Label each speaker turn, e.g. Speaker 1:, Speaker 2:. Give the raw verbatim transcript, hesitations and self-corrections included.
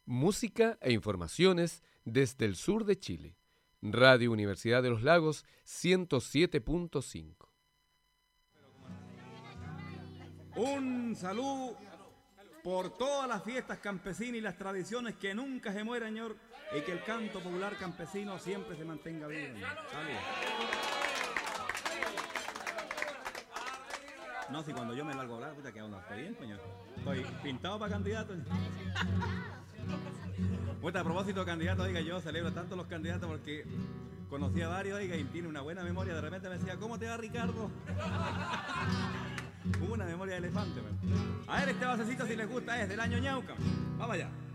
Speaker 1: Música e informaciones desde el sur de Chile. Radio Universidad de los Lagos ciento siete punto cinco.
Speaker 2: Un saludo por todas las fiestas campesinas y las tradiciones que nunca se mueran, señor, y que el canto popular campesino siempre se mantenga vivo, señor. Salud. No, si cuando yo me largo a hablar, puta, que onda, estoy bien, señor. Estoy pintado para candidato. Puta, a propósito de candidato, oiga, yo celebro tanto los candidatos porque conocí a varios, oiga, y tiene una buena memoria. De repente me decía, ¿cómo te va, Ricardo? Una memoria de elefante, man. A ver, este basecito, si les gusta, es del año Ñauca. Vamos allá.